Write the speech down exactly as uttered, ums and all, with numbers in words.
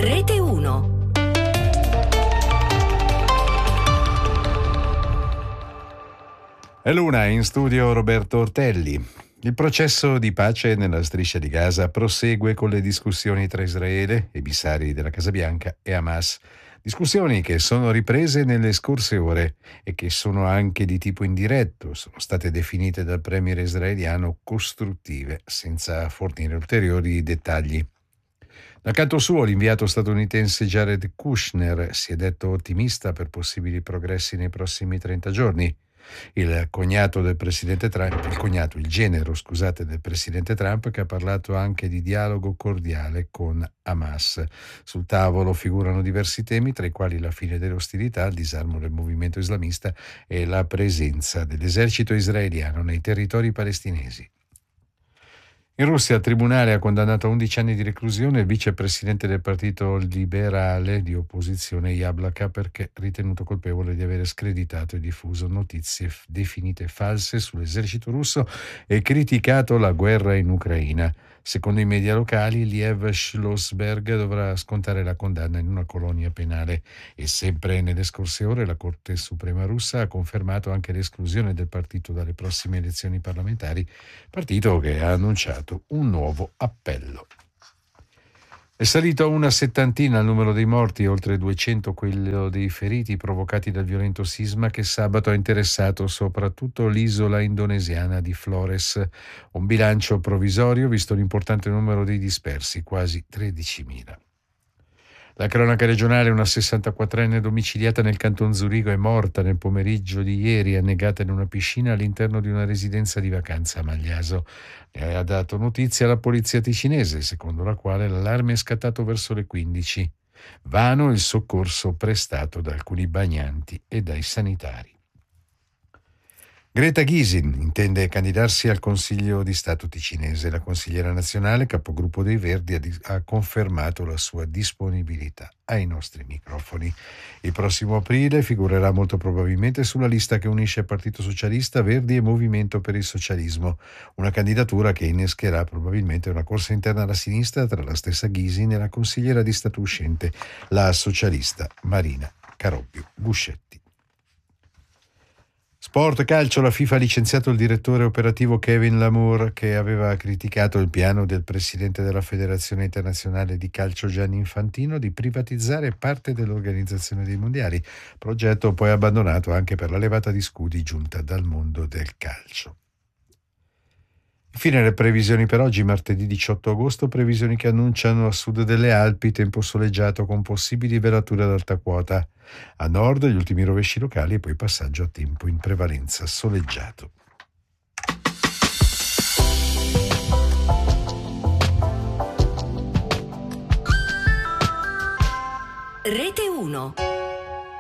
Rete uno. È l'una, in studio Roberto Ortelli. Il processo di pace nella striscia di Gaza prosegue con le discussioni tra Israele, emissari della Casa Bianca, e Hamas. Discussioni che sono riprese nelle scorse ore e che sono anche di tipo indiretto, sono state definite dal premier israeliano costruttive, senza fornire ulteriori dettagli. Dal canto suo, l'inviato statunitense Jared Kushner si è detto ottimista per possibili progressi nei prossimi trenta giorni. Il cognato del presidente Trump, il cognato, il genero, scusate, del presidente Trump, che ha parlato anche di dialogo cordiale con Hamas. Sul tavolo figurano diversi temi, tra i quali la fine delle ostilità, il disarmo del movimento islamista e la presenza dell'esercito israeliano nei territori palestinesi. In Russia il tribunale ha condannato a undici anni di reclusione il vicepresidente del partito liberale di opposizione Yablaka perché ritenuto colpevole di aver screditato e diffuso notizie f- definite false sull'esercito russo e criticato la guerra in Ucraina. Secondo i media locali, Liev Schlossberg dovrà scontare la condanna in una colonia penale e sempre nelle scorse ore la Corte Suprema russa ha confermato anche l'esclusione del partito dalle prossime elezioni parlamentari, partito che ha annunciato un nuovo appello. È salito a una settantina il numero dei morti e oltre duecento quello dei feriti provocati dal violento sisma che sabato ha interessato soprattutto l'isola indonesiana di Flores. Un bilancio provvisorio visto l'importante numero dei dispersi, quasi tredicimila. La cronaca regionale: una sessantaquattrenne domiciliata nel canton Zurigo è morta nel pomeriggio di ieri, annegata in una piscina all'interno di una residenza di vacanza a Magliaso. Ne ha dato notizia la polizia ticinese, secondo la quale l'allarme è scattato verso le quindici. Vano il soccorso prestato da alcuni bagnanti e dai sanitari. Greta Gysin intende candidarsi al Consiglio di Stato ticinese. La consigliera nazionale, capogruppo dei Verdi, ha, di- ha confermato la sua disponibilità ai nostri microfoni. Il prossimo aprile figurerà molto probabilmente sulla lista che unisce Partito Socialista, Verdi e Movimento per il Socialismo, una candidatura che innescherà probabilmente una corsa interna alla sinistra tra la stessa Gysin e la consigliera di Stato uscente, la socialista Marina Carobbio Buscetti. Sport calcio: la FIFA ha licenziato il direttore operativo Kevin Lamour, che aveva criticato il piano del presidente della Federazione Internazionale di Calcio Gianni Infantino di privatizzare parte dell'organizzazione dei mondiali, progetto poi abbandonato anche per la levata di scudi giunta dal mondo del calcio. Infine le previsioni per oggi, martedì diciotto agosto, previsioni che annunciano a sud delle Alpi tempo soleggiato con possibili velature ad alta quota. A nord gli ultimi rovesci locali e poi passaggio a tempo in prevalenza soleggiato. Rete uno.